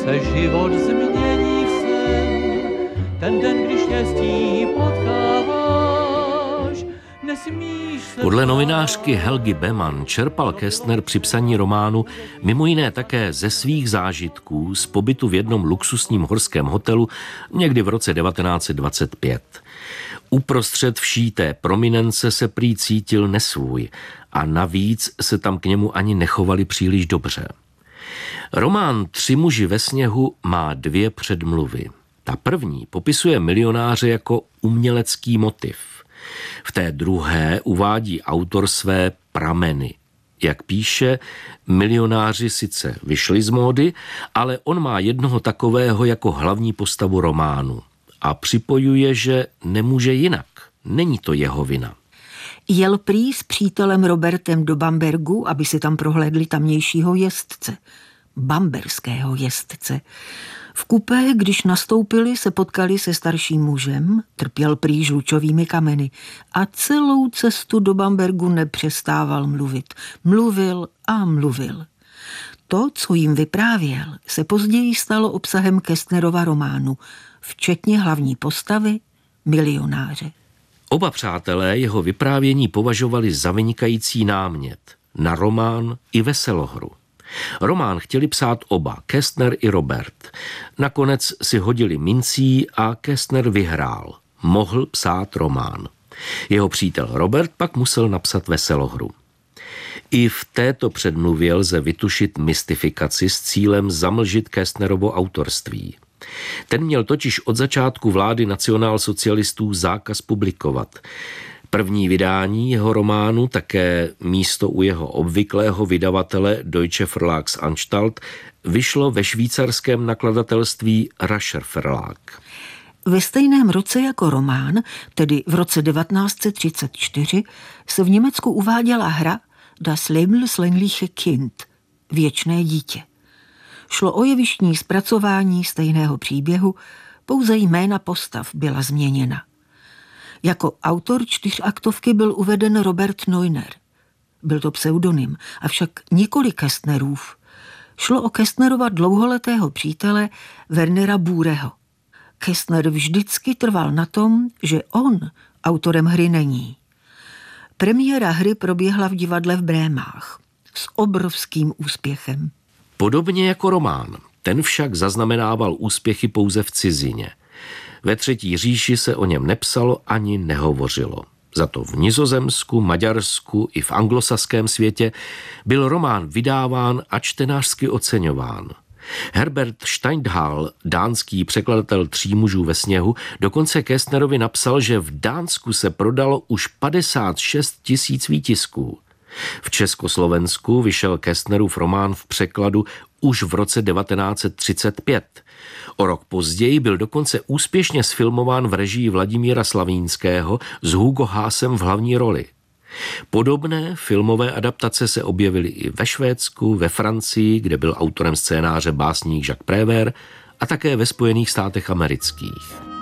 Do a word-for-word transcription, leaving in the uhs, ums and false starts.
se život změní v sen. Ten den, když štěstí potkáváš, nesmíš se... Podle novinářky Helgy Beman čerpal Kästner při psaní románu mimo jiné také ze svých zážitků z pobytu v jednom luxusním horském hotelu někdy v roce devatenáct set dvacet pět. Uprostřed vší té prominence se prý cítil nesvůj a navíc se tam k němu ani nechovali příliš dobře. Román Tři muži ve sněhu má dvě předmluvy. Ta první popisuje milionáře jako umělecký motiv. V té druhé uvádí autor své prameny. Jak píše, milionáři sice vyšli z módy, ale on má jednoho takového jako hlavní postavu románu. A připojuje, že nemůže jinak. Není to jeho vina. Jel prý s přítelem Robertem do Bambergu, aby si tam prohlédli tamnějšího jezdce. Bamberského jezdce. V kupé, když nastoupili, se potkali se starším mužem, trpěl prý žlučovými kameny a celou cestu do Bambergu nepřestával mluvit. Mluvil a mluvil. To, co jim vyprávěl, se později stalo obsahem Kästnerova románu, včetně hlavní postavy milionáře. Oba přátelé jeho vyprávění považovali za vynikající námět na román i veselohru. Román chtěli psát oba, Kästner i Robert. Nakonec si hodili mincí a Kästner vyhrál. Mohl psát román. Jeho přítel Robert pak musel napsat veselohru. I v této předmluvě lze vytušit mystifikaci s cílem zamlžit Kästnerovo autorství. Ten měl totiž od začátku vlády nacionálsocialistů zákaz publikovat. První vydání jeho románu, také místo u jeho obvyklého vydavatele Deutsche Verlagsanstalt, vyšlo ve švýcarském nakladatelství Rascher Verlag. Ve stejném roce jako román, tedy v roce devatenáct set třicet čtyři, se v Německu uváděla hra Das lebenslängliche Kind, věčné dítě. Šlo o jevištní zpracování stejného příběhu, pouze jména postav byla změněna. Jako autor čtyřaktovky byl uveden Robert Neuner. Byl to pseudonym, avšak nikoli Kästnerův. Šlo o Kästnerova dlouholetého přítele Wernera Bühreho. Kästner vždycky trval na tom, že on autorem hry není. Premiéra hry proběhla v divadle v Brémách s obrovským úspěchem. Podobně jako román, ten však zaznamenával úspěchy pouze v cizině. Ve Třetí říši se o něm nepsalo ani nehovořilo. Za to v Nizozemsku, Maďarsku i v anglosaském světě byl román vydáván a čtenářsky oceňován. Herbert Steindhal, dánský překladatel Tří mužů ve sněhu, dokonce Kästnerovi napsal, že v Dánsku se prodalo už padesát šest tisíc výtisků. V Československu vyšel Kästnerův román v překladu už v roce devatenáct set třicet pět. O rok později byl dokonce úspěšně sfilmován v režii Vladimíra Slavínského s Hugo Haasem v hlavní roli. Podobné filmové adaptace se objevily i ve Švédsku, ve Francii, kde byl autorem scénáře básník Jacques Prévert, a také ve Spojených státech amerických.